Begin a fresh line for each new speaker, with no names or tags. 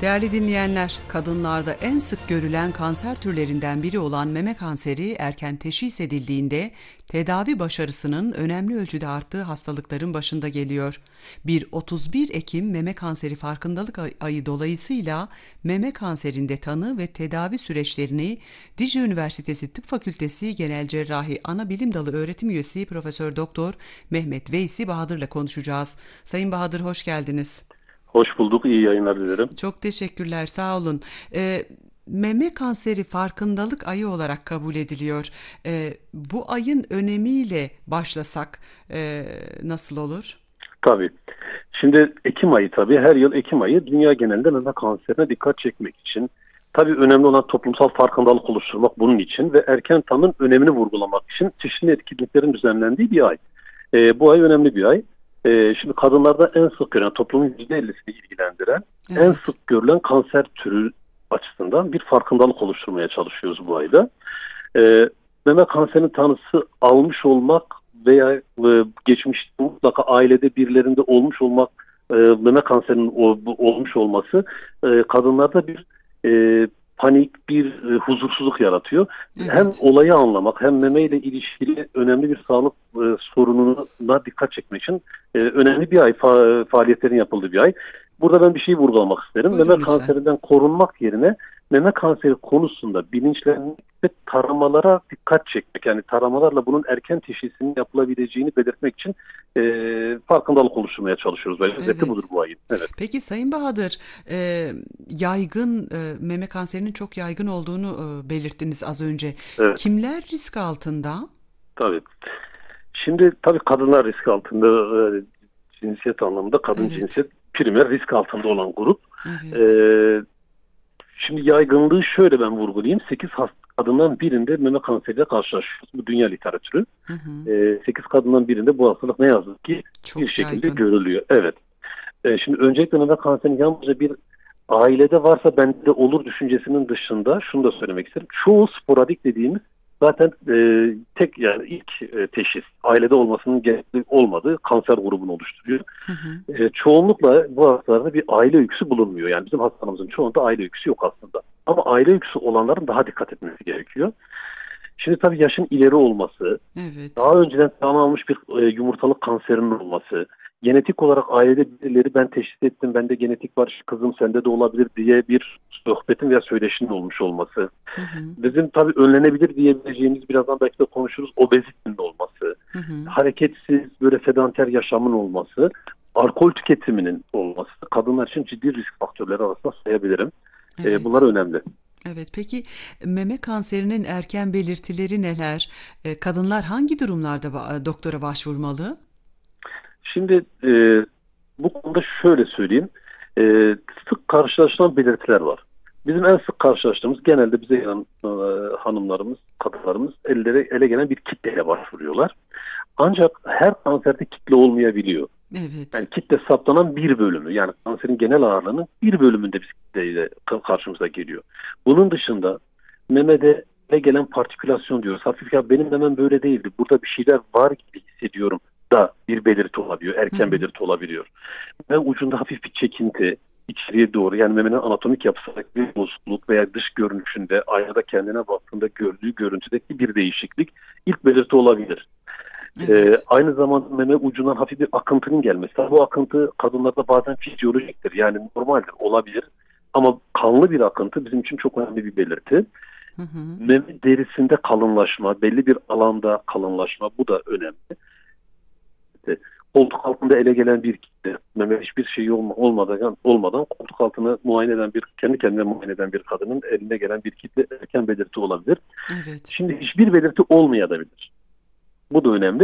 Değerli dinleyenler, kadınlarda en sık görülen kanser türlerinden biri olan meme kanseri erken teşhis edildiğinde tedavi başarısının önemli ölçüde arttığı hastalıkların başında geliyor. 31 Ekim Meme Kanseri Farkındalık Ayı dolayısıyla meme kanserinde tanı ve tedavi süreçlerini Dicle Üniversitesi Tıp Fakültesi Genel Cerrahi Anabilim Dalı Öğretim Üyesi Profesör Doktor Mehmet Veysi Bahadır'la konuşacağız. Sayın Bahadır, hoş geldiniz.
Hoş bulduk. İyi yayınlar dilerim.
Çok teşekkürler, sağ olun. Meme kanseri farkındalık ayı olarak kabul ediliyor. Bu ayın önemiyle başlasak nasıl olur?
Tabii. Şimdi Ekim ayı tabii. Her yıl Ekim ayı dünya genelinde meme kanserine dikkat çekmek için. Tabii önemli olan toplumsal farkındalık oluşturmak bunun için ve erken tanının önemini vurgulamak için çeşitli etkinliklerin düzenlendiği bir ay. Bu ay önemli bir ay. Şimdi kadınlarda en sık görülen, toplumun %50'sini ilgilendiren, en
Evet,
sık görülen kanser türü açısından bir farkındalık oluşturmaya çalışıyoruz bu ayda. Meme kanserinin tanısı almış olmak veya geçmişte mutlaka ailede birilerinde olmuş olmak, meme kanserinin olmuş olması kadınlarda bir panik, bir huzursuzluk yaratıyor. Hem
evet,
olayı anlamak hem meme ile ilişkili önemli bir sağlık sorununa dikkat çekmek için önemli bir ay, faaliyetlerin yapıldığı bir ay. Burada ben bir şey vurgulamak isterim. Meme
buyurun lütfen.
kanserinden korunmak yerine meme kanseri konusunda bilinçlenmek ve taramalara dikkat çekmek. Yani taramalarla bunun erken teşhisinin yapılabileceğini belirtmek için farkındalık oluşturmaya çalışıyoruz. Böyle özetle budur
Evet.
bu ayın. Evet.
Peki Sayın Bahadır, yaygın meme kanserinin çok yaygın olduğunu belirttiniz az önce.
Evet.
Kimler risk altında?
Tabii. Şimdi tabii kadınlar risk altında, cinsiyet anlamında kadın
Evet,
cinsiyet primer risk altında olan grup. E,
evet.
Şimdi yaygınlığı şöyle ben vurgulayayım. 8 kadından birinde meme kanseriyle karşılaşıyoruz. Bu dünya literatürü.
Hı hı.
8 kadından birinde bu hastalık ne yazık ki bir
Çok
şekilde
yaygın.
görülüyor. Evet. Şimdi öncelikle meme kanserinin yalnızca bir ailede varsa bende de olur düşüncesinin dışında şunu da söylemek isterim. Çoğu sporadik dediğimiz zaten tek yani ilk teşhis ailede olmasının gerekli olmadığı kanser grubunu oluşturuyor.
Hı hı.
Çoğunlukla bu hastalarda bir aile öyküsü bulunmuyor. Yani bizim hastalarımızın çoğunda aile öyküsü yok aslında. Ama aile öyküsü olanların daha dikkat etmesi gerekiyor. Şimdi tabii yaşın ileri olması,
Evet.
daha önceden tanı almış bir yumurtalık kanserinin olması, genetik olarak ailede birileri ben teşhis ettim, bende genetik var, kızım sende de olabilir diye bir sohbetin veya söyleşinin olmuş olması.
Hı hı.
Bizim tabii önlenebilir diyebileceğimiz birazdan belki de konuşuruz obezitenin olması,
Hı hı.
hareketsiz böyle sedanter yaşamın olması, alkol tüketiminin olması kadınlar için ciddi risk faktörleri arasında sayabilirim.
Evet.
Bunlar önemli.
Evet. Peki meme kanserinin erken belirtileri neler? Kadınlar hangi durumlarda doktora başvurmalı?
Şimdi bu konuda şöyle söyleyeyim. Sık karşılaşılan belirtiler var. Bizim en sık karşılaştığımız genelde bize gelen hanımlarımız, kadınlarımız ele gelen bir kitleyle başvuruyorlar. Ancak her kanserde kitle olmayabiliyor.
Evet.
Yani kitle saptanan bir bölümü yani kanserin genel ağırlığının bir bölümünde biz kitleyle karşımıza geliyor. Bunun dışında memede gelen partikülasyon diyoruz. Hafif ya benim memem böyle değildi. Burada bir şeyler var gibi hissediyorum da bir belirti olabiliyor.
Hı
Erken
hı.
belirti olabiliyor. Ve ucunda hafif bir çekinti içeriye doğru yani memenin anatomik yapısındaki bir bozukluk veya dış görünüşünde aynada kendine baktığında gördüğü görüntüdeki bir değişiklik ilk belirti olabilir.
Evet.
Aynı zamanda meme ucundan hafif bir akıntının gelmesi. Tabii bu akıntı kadınlarda bazen fizyolojiktir. Yani normaldir, olabilir. Ama kanlı bir akıntı bizim için çok önemli bir belirti.
Hı hı.
Meme derisinde kalınlaşma, belli bir alanda kalınlaşma bu da önemli. İşte koltuk altında ele gelen bir kitle, meme hiçbir şey olmadan koltuk altını muayene eden kendi kendine muayene eden bir kadının eline gelen bir kitle erken belirti olabilir.
Evet.
Şimdi hiçbir belirti olmayabilir. Bu da önemli.